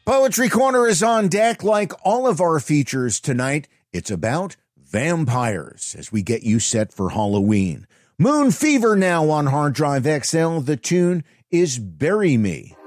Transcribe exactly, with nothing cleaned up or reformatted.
Poetry Corner is on deck. Like all of our features tonight, it's about vampires as we get you set for Halloween. Moon Fever now on Hard Drive X L. The tune is Bury Me.